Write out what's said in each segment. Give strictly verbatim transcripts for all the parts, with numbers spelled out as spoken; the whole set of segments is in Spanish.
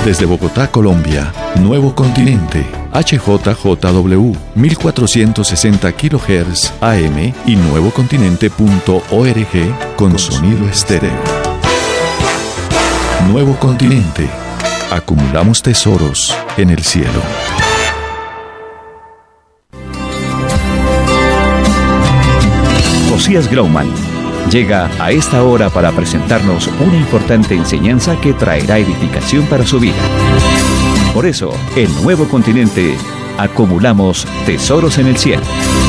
Desde Bogotá, Colombia, Nuevo Continente, H J J W, mil cuatrocientos sesenta kilohertz A M y nuevocontinente punto org con sonido estéreo. Nuevo Continente. Acumulamos tesoros en el cielo. Josías Glauman llega a esta hora para presentarnos una importante enseñanza que traerá edificación para su vida. Por eso, en Nuevo Continente, acumulamos tesoros en el cielo.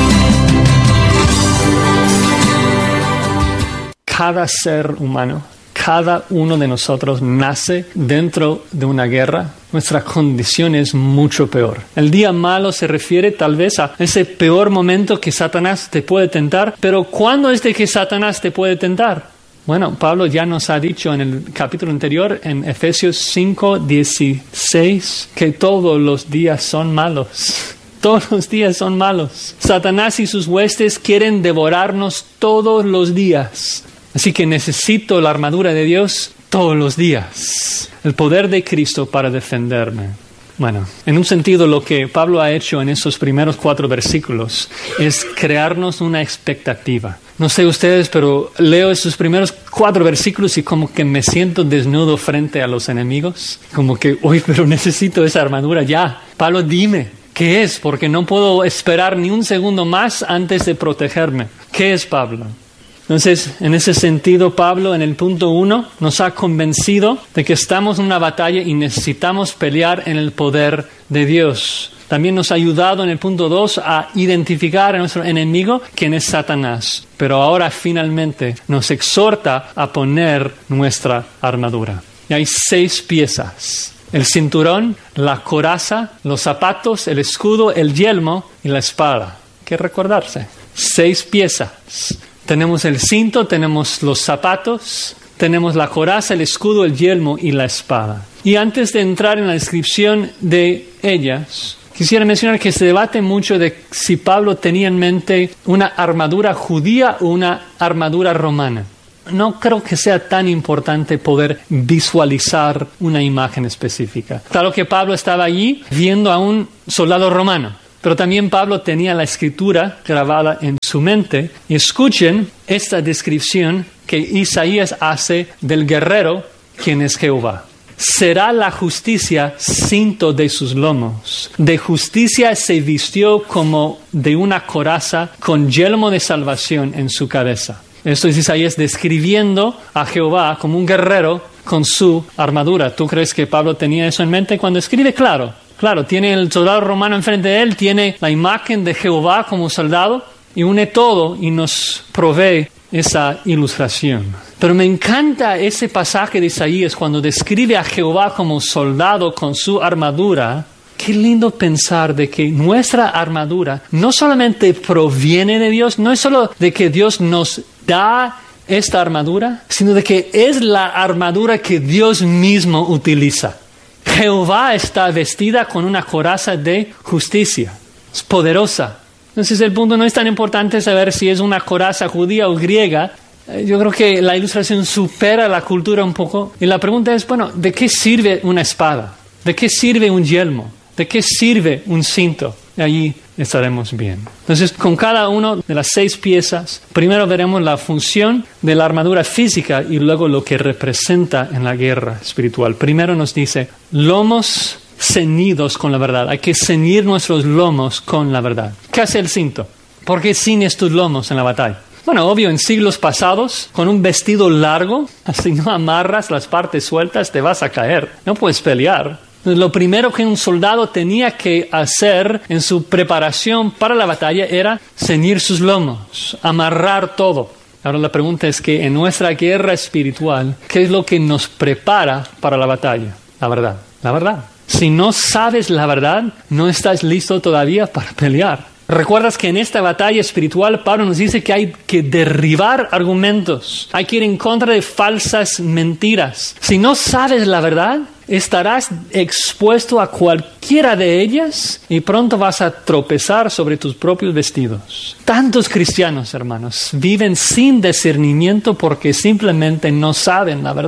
Cada ser humano, cada uno de nosotros nace dentro de una guerra. Nuestra condición es mucho peor. El día malo se refiere tal vez a ese peor momento que Satanás te puede tentar. Pero ¿cuándo es de que Satanás te puede tentar? Bueno, Pablo ya nos ha dicho en el capítulo anterior, en Efesios cinco dieciséis, que todos los días son malos. Todos los días son malos. Satanás y sus huestes quieren devorarnos todos los días. Así que necesito la armadura de Dios todos los días. El poder de Cristo para defenderme. Bueno, en un sentido lo que Pablo ha hecho en esos primeros cuatro versículos es crearnos una expectativa. No sé ustedes, pero leo esos primeros cuatro versículos y como que me siento desnudo frente a los enemigos. Como que, uy, pero necesito esa armadura ya. Pablo, dime, ¿qué es? Porque no puedo esperar ni un segundo más antes de protegerme. ¿Qué es, Pablo? Entonces, en ese sentido, Pablo, en el punto uno, nos ha convencido de que estamos en una batalla y necesitamos pelear en el poder de Dios. También nos ha ayudado en el punto dos a identificar a nuestro enemigo, quien es Satanás. Pero ahora, finalmente, nos exhorta a poner nuestra armadura. Y hay seis piezas: el cinturón, la coraza, los zapatos, el escudo, el yelmo y la espada. Hay que recordarse. Seis piezas. Tenemos el cinto, tenemos los zapatos, tenemos la coraza, el escudo, el yelmo y la espada. Y antes de entrar en la descripción de ellas, quisiera mencionar que se debate mucho de si Pablo tenía en mente una armadura judía o una armadura romana. No creo que sea tan importante poder visualizar una imagen específica. Claro que Pablo estaba allí viendo a un soldado romano. Pero también Pablo tenía la escritura grabada en su mente. Y escuchen esta descripción que Isaías hace del guerrero, quien es Jehová. Será la justicia cinto de sus lomos. De justicia se vistió como de una coraza, con yelmo de salvación en su cabeza. Esto es Isaías describiendo a Jehová como un guerrero con su armadura. ¿Tú crees que Pablo tenía eso en mente cuando escribe? Claro. Claro, tiene el soldado romano enfrente de él, tiene la imagen de Jehová como soldado y une todo y nos provee esa ilustración. Pero me encanta ese pasaje de Isaías cuando describe a Jehová como soldado con su armadura. Qué lindo pensar de que nuestra armadura no solamente proviene de Dios, no es solo de que Dios nos da esta armadura, sino de que es la armadura que Dios mismo utiliza. Jehová está vestida con una coraza de justicia. Es poderosa. Entonces el punto no es tan importante saber si es una coraza judía o griega. Yo creo que la ilustración supera la cultura un poco. Y la pregunta es, bueno, ¿de qué sirve una espada? ¿De qué sirve un yelmo? ¿De qué sirve un cinto? Y allí estaremos bien. Entonces, con cada una de las seis piezas, primero veremos la función de la armadura física y luego lo que representa en la guerra espiritual. Primero nos dice, lomos ceñidos con la verdad. Hay que ceñir nuestros lomos con la verdad. ¿Qué hace el cinto? ¿Por qué ciñes tus lomos en la batalla? Bueno, obvio, en siglos pasados, con un vestido largo, si no amarras las partes sueltas, te vas a caer. No puedes pelear. Lo primero que un soldado tenía que hacer en su preparación para la batalla era ceñir sus lomos, amarrar todo. Ahora la pregunta es que en nuestra guerra espiritual, ¿qué es lo que nos prepara para la batalla? La verdad, la verdad. Si no sabes la verdad, no estás listo todavía para pelear. ¿Recuerdas que en esta batalla espiritual Pablo nos dice que hay que derribar argumentos? Hay que ir en contra de falsas mentiras. Si no sabes la verdad, estarás expuesto a cualquiera de ellas y pronto vas a tropezar sobre tus propios vestidos. Tantos cristianos, hermanos, viven sin discernimiento porque simplemente no saben la verdad.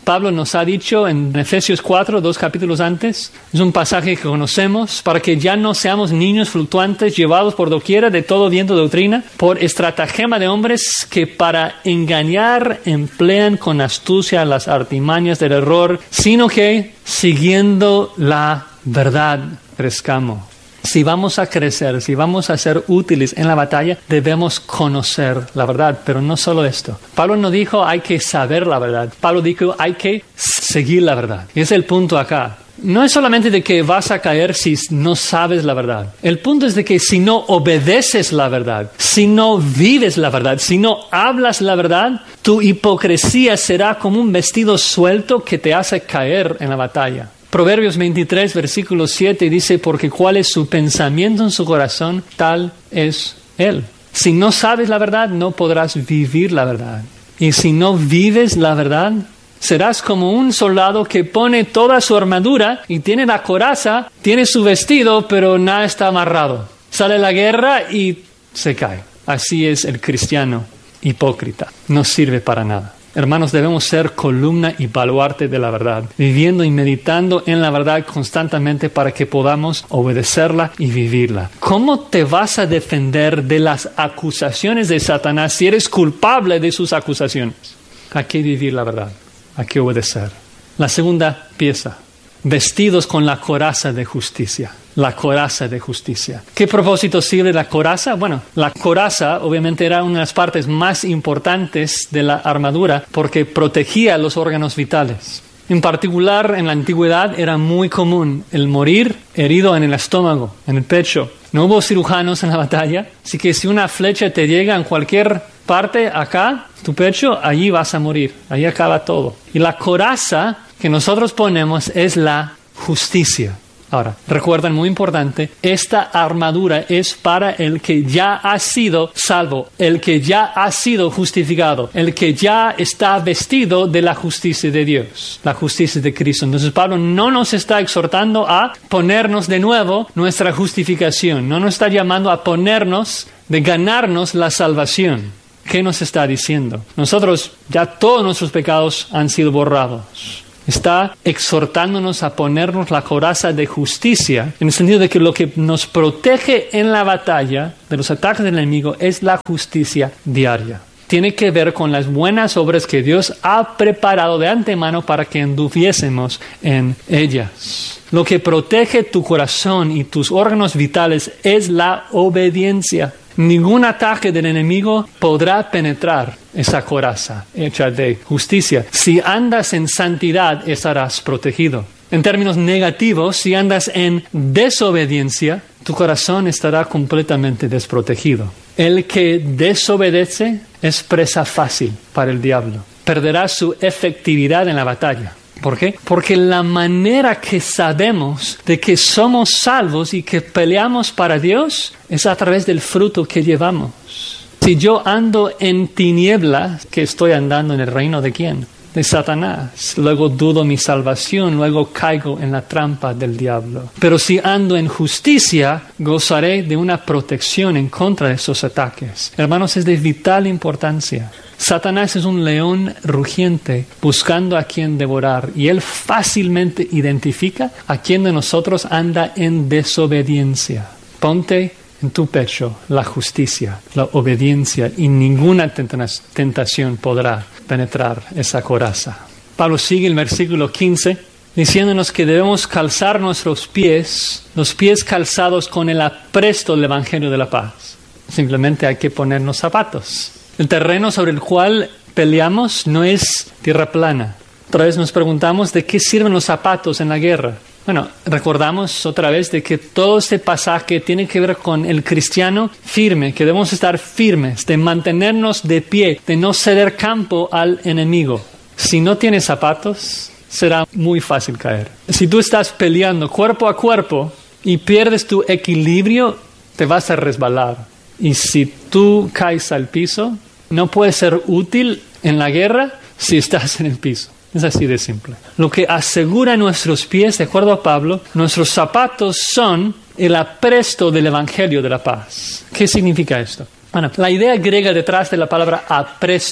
Pablo nos ha dicho en Efesios cuatro, dos capítulos antes, es un pasaje que conocemos, para que ya no seamos niños fluctuantes llevados por doquiera de todo viento de doctrina, por estratagema de hombres que para engañar emplean con astucia las artimañas del error, sino que siguiendo la verdad crezcamos. Si vamos a crecer, si vamos a ser útiles en la batalla, debemos conocer la verdad. Pero no solo esto. Pablo no dijo hay que saber la verdad. Pablo dijo hay que seguir la verdad. Y ese es el punto acá. No es solamente de que vas a caer si no sabes la verdad. El punto es de que si no obedeces la verdad, si no vives la verdad, si no hablas la verdad, tu hipocresía será como un vestido suelto que te hace caer en la batalla. Proverbios veintitrés, versículo siete dice, porque cuál es su pensamiento en su corazón, tal es él. Si no sabes la verdad, no podrás vivir la verdad. Y si no vives la verdad, serás como un soldado que pone toda su armadura y tiene la coraza, tiene su vestido, pero nada está amarrado. Sale a la guerra y se cae. Así es el cristiano hipócrita. No sirve para nada. Hermanos, debemos ser columna y baluarte de la verdad, viviendo y meditando en la verdad constantemente para que podamos obedecerla y vivirla. ¿Cómo te vas a defender de las acusaciones de Satanás si eres culpable de sus acusaciones? Hay que vivir la verdad, hay que obedecer. La segunda pieza, vestidos con la coraza de justicia. La coraza de justicia. ¿Qué propósito sirve la coraza? Bueno, la coraza obviamente era una de las partes más importantes de la armadura porque protegía los órganos vitales. En particular, en la antigüedad era muy común el morir herido en el estómago, en el pecho. No hubo cirujanos en la batalla, así que si una flecha te llega en cualquier parte acá, tu pecho, allí vas a morir. Ahí acaba todo. Y la coraza que nosotros ponemos es la justicia. Ahora, recuerden, muy importante, esta armadura es para el que ya ha sido salvo, el que ya ha sido justificado, el que ya está vestido de la justicia de Dios, la justicia de Cristo. Entonces Pablo no nos está exhortando a ponernos de nuevo nuestra justificación, no nos está llamando a ponernos, de ganarnos la salvación. ¿Qué nos está diciendo? Nosotros, ya todos nuestros pecados han sido borrados. Está exhortándonos a ponernos la coraza de justicia, en el sentido de que lo que nos protege en la batalla de los ataques del enemigo es la justicia diaria. Tiene que ver con las buenas obras que Dios ha preparado de antemano para que anduviésemos en ellas. Lo que protege tu corazón y tus órganos vitales es la obediencia. Ningún ataque del enemigo podrá penetrar esa coraza hecha de justicia. Si andas en santidad, estarás protegido. En términos negativos, si andas en desobediencia, tu corazón estará completamente desprotegido. El que desobedece es presa fácil para el diablo. Perderá su efectividad en la batalla. ¿Por qué? Porque la manera que sabemos de que somos salvos y que peleamos para Dios es a través del fruto que llevamos. Si yo ando en tinieblas, ¿qué estoy andando en el reino de quién? De Satanás. Luego dudo mi salvación, luego caigo en la trampa del diablo. Pero si ando en justicia, gozaré de una protección en contra de esos ataques. Hermanos, es de vital importancia. Satanás es un león rugiente buscando a quien devorar y él fácilmente identifica a quien de nosotros anda en desobediencia. Ponte en tu pecho la justicia, la obediencia y ninguna tentación podrá penetrar esa coraza. Pablo sigue el versículo quince diciéndonos que debemos calzar nuestros pies, los pies calzados con el apresto del Evangelio de la paz. Simplemente hay que ponernos zapatos. El terreno sobre el cual peleamos no es tierra plana. Otra vez nos preguntamos de qué sirven los zapatos en la guerra. Bueno, recordamos otra vez de que todo este pasaje tiene que ver con el cristiano firme, que debemos estar firmes, de mantenernos de pie, de no ceder campo al enemigo. Si no tienes zapatos, será muy fácil caer. Si tú estás peleando cuerpo a cuerpo y pierdes tu equilibrio, te vas a resbalar. Y si tú caes al piso, no puedes ser útil en la guerra si estás en el piso. Es así de simple. Lo que asegura nuestros pies, de acuerdo a Pablo, nuestros zapatos son el apresto del Evangelio de la paz. ¿Qué significa esto? Bueno, la idea griega detrás de la palabra apresto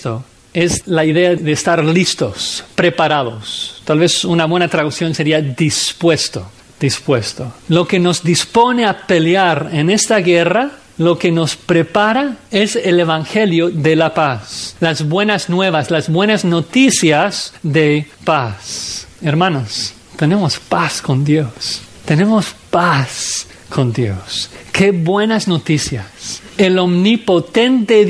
es la idea de estar listos, preparados. Tal vez una buena traducción sería dispuesto, dispuesto. Lo que nos dispone a pelear en esta guerra, lo que nos prepara es el Evangelio de la paz. Las buenas nuevas, las buenas noticias de paz. Hermanos, tenemos paz con Dios. Tenemos paz con Dios. ¡Qué buenas noticias! El omnipotente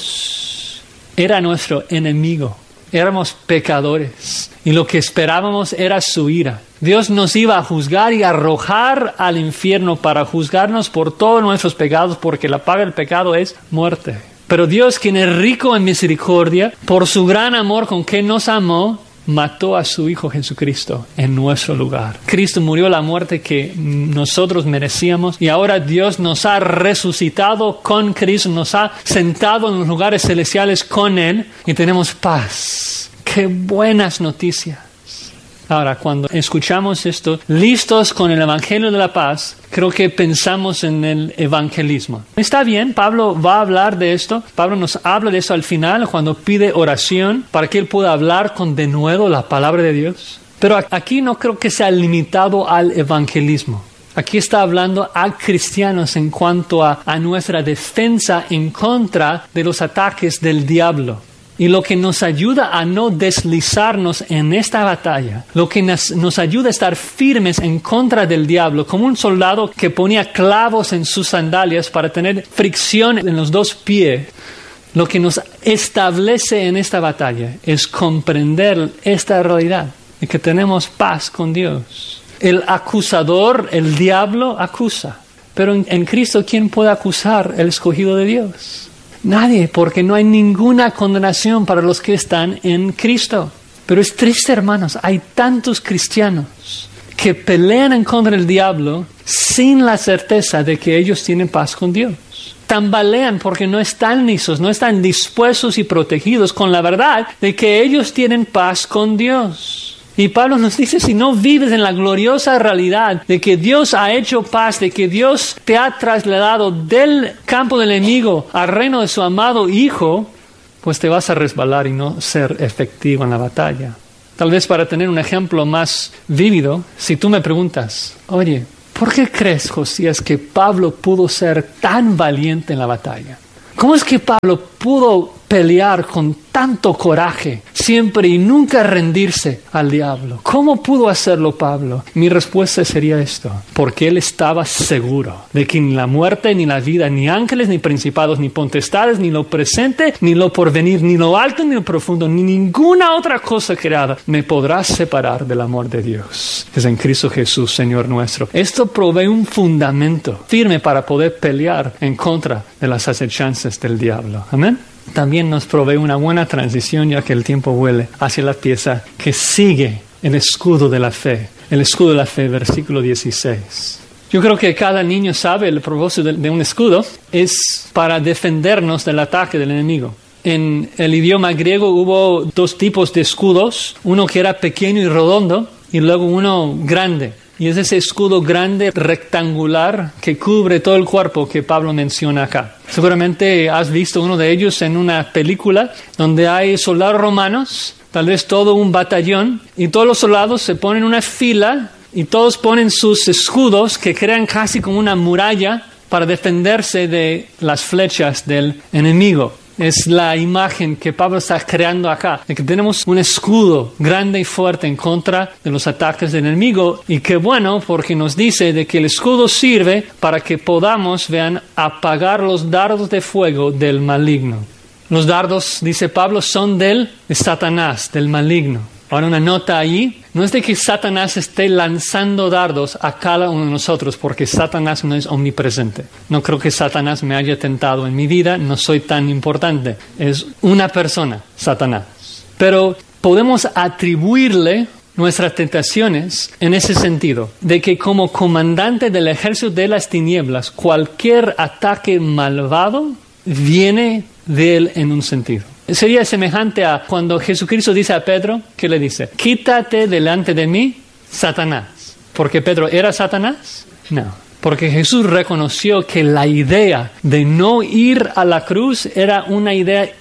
Dios era nuestro enemigo. Éramos pecadores y lo que esperábamos era su ira. Dios nos iba a juzgar y arrojar al infierno para juzgarnos por todos nuestros pecados, porque la paga del pecado es muerte. Pero Dios, quien es rico en misericordia, por su gran amor con que nos amó, mató a su Hijo Jesucristo en nuestro lugar. Cristo murió la muerte que nosotros merecíamos y ahora Dios nos ha resucitado con Cristo, nos ha sentado en los lugares celestiales con Él y tenemos paz. ¡Qué buenas noticias! Ahora, cuando escuchamos esto, listos con el Evangelio de la paz, creo que pensamos en el evangelismo. Está bien, Pablo va a hablar de esto. Pablo nos habla de eso al final, cuando pide oración para que él pueda hablar con denuedo la palabra de Dios. Pero aquí no creo que sea limitado al evangelismo. Aquí está hablando a cristianos en cuanto a, a nuestra defensa en contra de los ataques del diablo. Y lo que nos ayuda a no deslizarnos en esta batalla, lo que nos, nos ayuda a estar firmes en contra del diablo, como un soldado que ponía clavos en sus sandalias para tener fricción en los dos pies, lo que nos establece en esta batalla es comprender esta realidad, de que tenemos paz con Dios. El acusador, el diablo, acusa. Pero en, en Cristo, ¿quién puede acusar el escogido de Dios? Nadie, porque no hay ninguna condenación para los que están en Cristo. Pero es triste, hermanos, hay tantos cristianos que pelean en contra del diablo sin la certeza de que ellos tienen paz con Dios. Tambalean porque no están listos, no están dispuestos y protegidos con la verdad de que ellos tienen paz con Dios. Y Pablo nos dice, si no vives en la gloriosa realidad de que Dios ha hecho paz, de que Dios te ha trasladado del campo del enemigo al reino de su amado Hijo, pues te vas a resbalar y no ser efectivo en la batalla. Tal vez para tener un ejemplo más vívido, si tú me preguntas, oye, ¿por qué crees, Josías, que Pablo pudo ser tan valiente en la batalla? ¿Cómo es que Pablo pudo pelear con tanto coraje siempre y nunca rendirse al diablo? ¿Cómo pudo hacerlo Pablo? Mi respuesta sería esto: porque él estaba seguro de que ni la muerte, ni la vida, ni ángeles, ni principados, ni potestades, ni lo presente, ni lo porvenir, ni lo alto, ni lo profundo, ni ninguna otra cosa creada me podrá separar del amor de Dios, que es en Cristo Jesús, Señor nuestro. Esto provee un fundamento firme para poder pelear en contra de las acechanzas del diablo. Amén. También nos provee una buena transición, ya que el tiempo huele, hacia la pieza que sigue el escudo de la fe. El escudo de la fe, versículo dieciséis. Yo creo que cada niño sabe el propósito de, de un escudo es para defendernos del ataque del enemigo. En el idioma griego hubo dos tipos de escudos, uno que era pequeño y redondo y luego uno grande. Y es ese escudo grande, rectangular, que cubre todo el cuerpo que Pablo menciona acá. Seguramente has visto uno de ellos en una película donde hay soldados romanos, tal vez todo un batallón, y todos los soldados se ponen en una fila y todos ponen sus escudos que crean casi como una muralla para defenderse de las flechas del enemigo. Es la imagen que Pablo está creando acá, de que tenemos un escudo grande y fuerte en contra de los ataques del enemigo. Y qué bueno, porque nos dice de que el escudo sirve para que podamos, vean, apagar los dardos de fuego del maligno. Los dardos, dice Pablo, son del de Satanás, del maligno. Ahora una nota allí, no es de que Satanás esté lanzando dardos a cada uno de nosotros, porque Satanás no es omnipresente. No creo que Satanás me haya tentado en mi vida, no soy tan importante. Es una persona, Satanás. Pero podemos atribuirle nuestras tentaciones en ese sentido, de que como comandante del ejército de las tinieblas, cualquier ataque malvado viene de él en un sentido. Sería semejante a cuando Jesucristo dice a Pedro, ¿qué le dice? Quítate delante de mí, Satanás. ¿Porque Pedro era Satanás? No. Porque Jesús reconoció que la idea de no ir a la cruz era una idea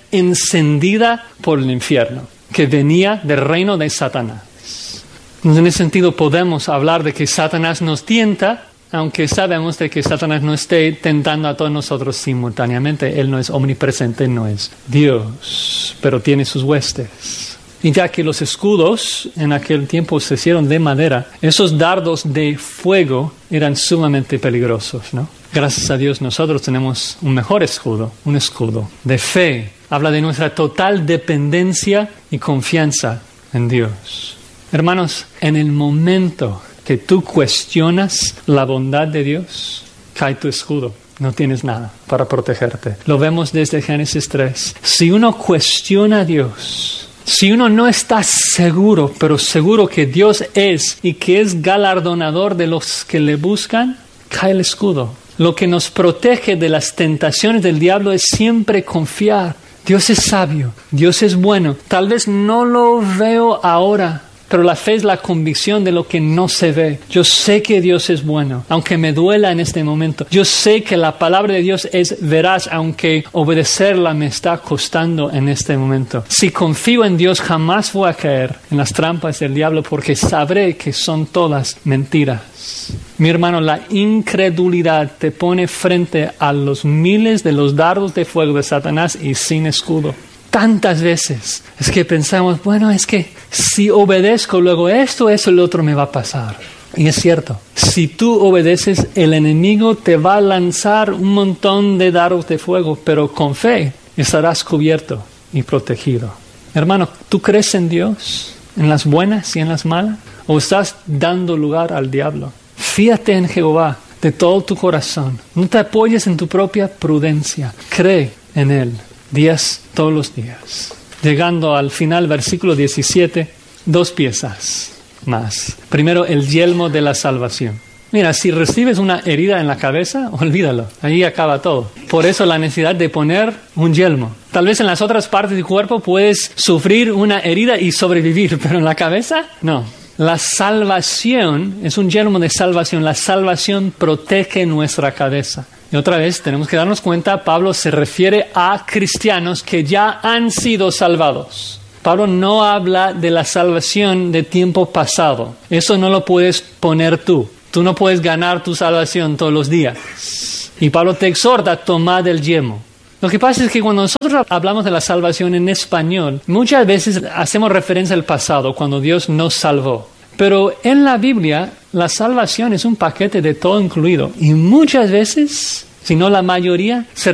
encendida por el infierno, que venía del reino de Satanás. En ese sentido podemos hablar de que Satanás nos tienta, aunque sabemos de que Satanás no esté tentando a todos nosotros simultáneamente. Él no es omnipresente, no es Dios, pero tiene sus huestes. Y ya que los escudos en aquel tiempo se hicieron de madera, esos dardos de fuego eran sumamente peligrosos, ¿no? Gracias a Dios nosotros tenemos un mejor escudo, un escudo de fe. Habla de nuestra total dependencia y confianza en Dios. Hermanos, en el momento que tú cuestionas la bondad de Dios, cae tu escudo. No tienes nada para protegerte. Lo vemos desde Génesis tres. Si uno cuestiona a Dios, si uno no está seguro, pero seguro que Dios es y que es galardonador de los que le buscan, cae el escudo. Lo que nos protege de las tentaciones del diablo es siempre confiar. Dios es sabio, Dios es bueno. Tal vez no lo veo ahora, pero la fe es la convicción de lo que no se ve. Yo sé que Dios es bueno, aunque me duela en este momento. Yo sé que la palabra de Dios es veraz, aunque obedecerla me está costando en este momento. Si confío en Dios, jamás voy a caer en las trampas del diablo, porque sabré que son todas mentiras. Mi hermano, la incredulidad te pone frente a los miles de los dardos de fuego de Satanás y sin escudo. Tantas veces es que pensamos, bueno, es que si obedezco luego esto, eso y lo otro me va a pasar. Y es cierto, si tú obedeces, el enemigo te va a lanzar un montón de dardos de fuego, pero con fe estarás cubierto y protegido. Hermano, ¿tú crees en Dios, en las buenas y en las malas? ¿O estás dando lugar al diablo? Fíate en Jehová de todo tu corazón. No te apoyes en tu propia prudencia. Cree en Él. Días, todos los días. Llegando al final, versículo diecisiete, dos piezas más. Primero, el yelmo de la salvación. Mira, si recibes una herida en la cabeza, olvídalo. Ahí acaba todo. Por eso la necesidad de poner un yelmo. Tal vez en las otras partes del cuerpo puedes sufrir una herida y sobrevivir, pero en la cabeza, no. La salvación es un yelmo de salvación. La salvación protege nuestra cabeza. Y otra vez tenemos que darnos cuenta, Pablo se refiere a cristianos que ya han sido salvados. Pablo no habla de la salvación de tiempo pasado. Eso no lo puedes poner tú. Tú no puedes ganar tu salvación todos los días. Y Pablo te exhorta a tomar el yelmo. Lo que pasa es que cuando nosotros hablamos de la salvación en español, muchas veces hacemos referencia al pasado, cuando Dios nos salvó. Pero en la Biblia, la salvación es un paquete de todo incluido. Y muchas veces, si no la mayoría, se